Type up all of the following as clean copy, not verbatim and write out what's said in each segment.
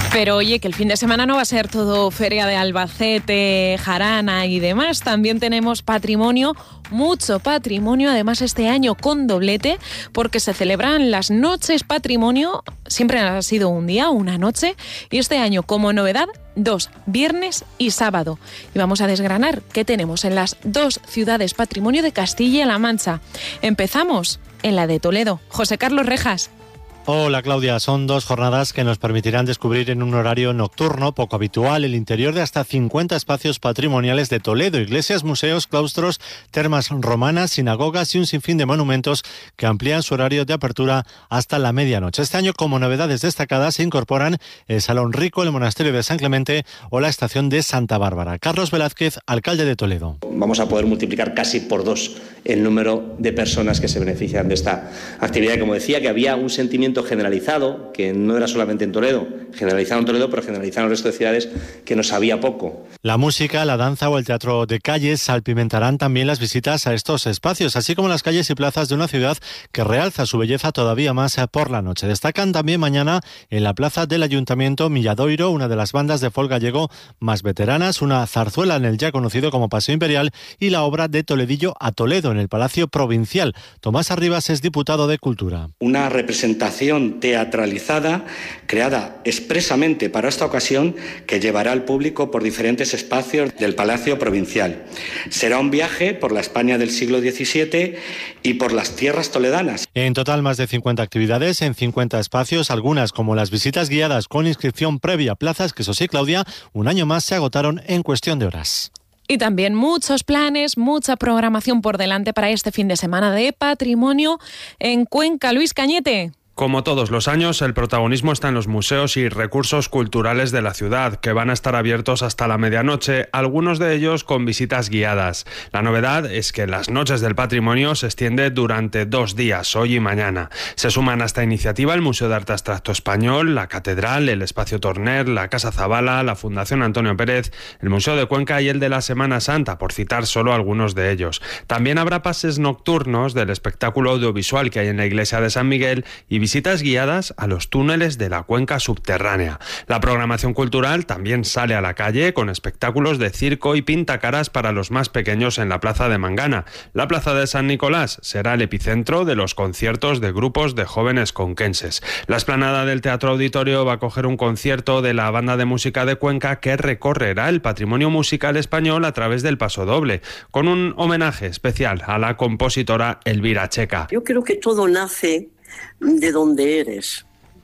Pero oye, que el fin de semana no va a ser todo feria de Albacete, jarana y demás. También tenemos patrimonio, mucho patrimonio, además este año con doblete, porque se celebran las noches patrimonio. Siempre ha sido un día, una noche, y este año como novedad, 2, viernes y sábado. Y vamos a desgranar qué tenemos en las 2 ciudades patrimonio de Castilla-La Mancha. Empezamos en la de Toledo. José Carlos Rejas. Hola Claudia, son 2 jornadas que nos permitirán descubrir en un horario nocturno poco habitual el interior de hasta 50 espacios patrimoniales de Toledo, iglesias, museos, claustros, termas romanas, sinagogas y un sinfín de monumentos que amplían su horario de apertura hasta la medianoche. Este año, como novedades destacadas, se incorporan el Salón Rico, el Monasterio de San Clemente o la Estación de Santa Bárbara. Carlos Velázquez, alcalde de Toledo. Vamos a poder multiplicar casi por 2 el número de personas que se benefician de esta actividad. Como decía, que había un sentimiento generalizado, que no era solamente en Toledo, generalizado en Toledo, pero generalizado en el resto de ciudades, que nos sabía poco. La música, la danza o el teatro de calles salpimentarán también las visitas a estos espacios, así como las calles y plazas de una ciudad que realza su belleza todavía más por la noche. Destacan también mañana en la plaza del Ayuntamiento Milladoiro, una de las bandas de folk gallego más veteranas, una zarzuela en el ya conocido como Paseo Imperial y la obra de Toledillo a Toledo en el Palacio Provincial. Tomás Arribas es diputado de Cultura. Una representación teatralizada creada expresamente para esta ocasión que llevará al público por diferentes espacios del Palacio Provincial. Será un viaje por la España del siglo XVII y por las tierras toledanas. En total, más de 50 actividades en 50 espacios, algunas como las visitas guiadas con inscripción previa, plazas que, eso sí, Claudia, un año más se agotaron en cuestión de horas. Y también muchos planes, mucha programación por delante para este fin de semana de patrimonio en Cuenca. Luis Cañete. Como todos los años, el protagonismo está en los museos y recursos culturales de la ciudad, que van a estar abiertos hasta la medianoche, algunos de ellos con visitas guiadas. La novedad es que las noches del patrimonio se extiende durante 2 días, hoy y mañana. Se suman a esta iniciativa el Museo de Arte Abstracto Español, la Catedral, el Espacio Torner, la Casa Zabala, la Fundación Antonio Pérez, el Museo de Cuenca y el de la Semana Santa, por citar solo algunos de ellos. También habrá pases nocturnos del espectáculo audiovisual que hay en la iglesia de San Miguel y visitas guiadas a los túneles de la cuenca subterránea. La programación cultural también sale a la calle con espectáculos de circo y pintacaras para los más pequeños en la Plaza de Mangana. La Plaza de San Nicolás será el epicentro de los conciertos de grupos de jóvenes conquenses. La explanada del Teatro Auditorio va a acoger un concierto de la Banda de Música de Cuenca que recorrerá el patrimonio musical español a través del pasodoble, con un homenaje especial a la compositora Elvira Checa. Yo creo que todo nace de donde eres.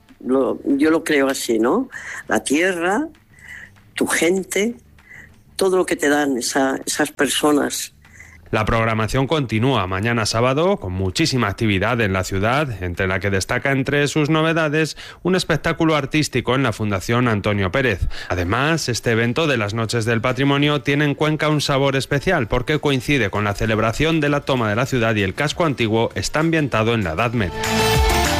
Yo lo creo así, ¿no? La tierra, tu gente, todo lo que te dan esas personas. La programación continúa mañana sábado con muchísima actividad en la ciudad, entre la que destaca entre sus novedades un espectáculo artístico en la Fundación Antonio Pérez. Además, este evento de las Noches del Patrimonio tiene en Cuenca un sabor especial porque coincide con la celebración de la toma de la ciudad y el casco antiguo está ambientado en la Edad Media.